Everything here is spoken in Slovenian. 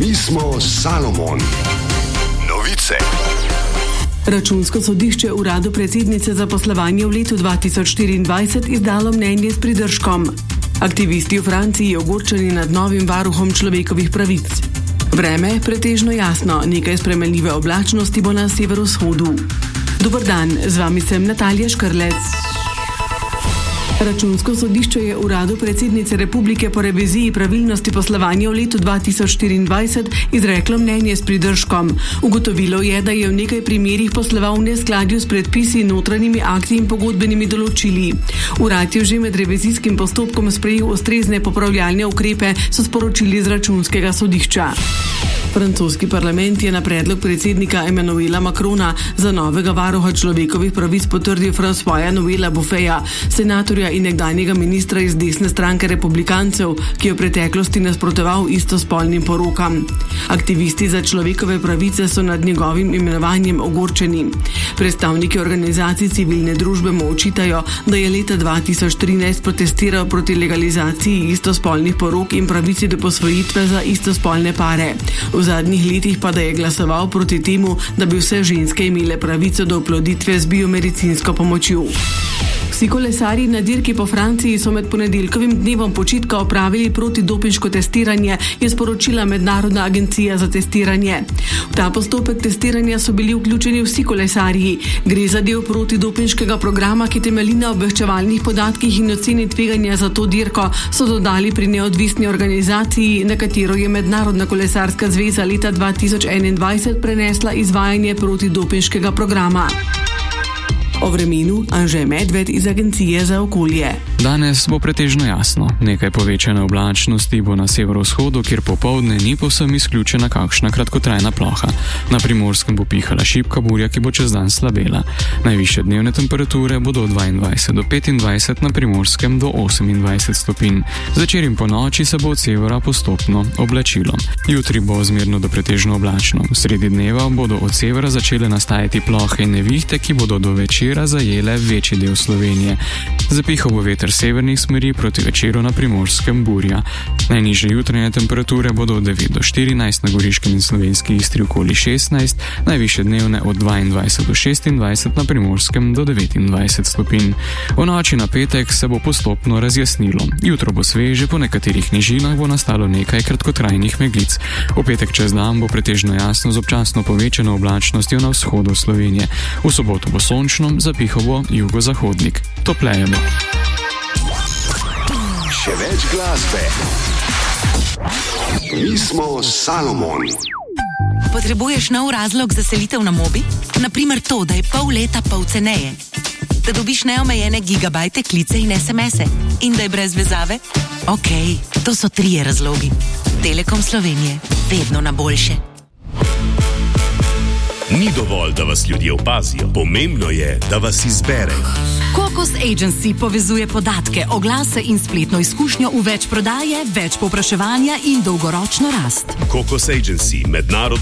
Mi smo Salomon. Novice. Računsko sodišče uradu predsednice za poslovanje v letu 2024 izdalo mnenje s pridržkom. Aktivisti v Franciji ogorčeni nad novim varuhom človekovih pravic. Vreme pretežno jasno, nekaj spremenljive oblačnosti bo na severovzhodu. Dober dan, z vami sem Natalija Škrlec. Računsko sodišče je uradu predsednice republike po reviziji pravilnosti poslovanja v letu 2024 izreklo mnenje s pridržkom. Ugotovilo je, da je v nekaj primerih posloval v neskladju s predpisi, notranjimi akti in pogodbenimi določili. Urad je že med revizijskim postopkom sprejel ustrezne popravljalne ukrepe, so sporočili z računskega sodišča. Francoski parlament je na predlog predsednika Emmanuela Macrona za novega varuha človekovih pravic potrdil Françoisa Noela Buffeta, senatorja in nekdanjega ministra iz desne stranke republikancev, ki je v preteklosti nasprotoval istospolnim porokam. Aktivisti za človekove pravice so nad njegovim imenovanjem ogorčeni. Predstavniki organizacij civilne družbe mu očitajo, da je leta 2013 protestiral proti legalizaciji istospolnih porok in pravici do posvojitve za istospolne pare. V zadnjih letih pa da je glasoval proti temu, da bi vse ženske imele pravico do oploditve z biomedicinsko pomočjo. Vsi kolesarji na dirki po Franciji so med ponedeljkovim dnevom počitka opravili protidopinško testiranje, je sporočila Mednarodna agencija za testiranje. V ta postopek testiranja so bili vključeni vsi kolesarji. Gre za del protidopinškega programa, ki temelji na obveščevalnih podatkih in oceni tveganja za to dirko, so dodali pri neodvisni organizaciji, na katero je Mednarodna kolesarska zveza leta 2021 prenesla izvajanje protidopinškega programa. O vremenu Anže Medved iz Agencije za okolje. Danes bo pretežno jasno. Nekaj povečane oblačnosti bo na severovzhodu, kjer popoldne ni povsem izključena kakšna kratkotrajna ploha. Na Primorskem bo pihala šibka burja, ki bo čez dan slabela. Najvišje dnevne temperature bodo od 22 do 25, na Primorskem do 28 stopinj. Zvečer in ponoči se bo od severa postopno oblačilo. Jutri bo zmerno do pretežno oblačno. Sredi dneva bodo od severa začele nastajati plohe in nevihte, ki bodo do večera zajele večji del Slovenije. Zapihal bo veter severnih smeri, proti večeru na Primorskem burja. Najnižje jutranje temperature bodo od 9 do 14, na Goriškem in Slovenski Istri okoli 16, najvišje dnevne od 22 do 26, na Primorskem do 29 stopinj. V noči na petek se bo postopno razjasnilo. Jutro bo sveže, po nekaterih nižinah bo nastalo nekaj kratkotrajnih meglic. V petek čez dan bo pretežno jasno z občasno povečano oblačnostjo na vzhodu Slovenije. V soboto bo sončno, zapihal bo jugozahodnik. Topleje bo. Še več glasbe. Mi smo Salomon. Potrebuješ nov razlog za selitev na Mobi? Naprimer to, da je pol leta pol ceneje. Da dobiš neomejene gigabajte, klice in SMS-e. In da je brez vezave? Okej, to so 3 razlogi. Telekom Slovenije. Vedno na boljše. Ni dovolj, da vas ljudje opazijo. Pomembno je, da vas izberejo. Kokos Agency povezuje podatke, oglase in spletno izkušnjo v več prodaje, več povpraševanja in dolgoročno rast. Kokos Agency, mednarodna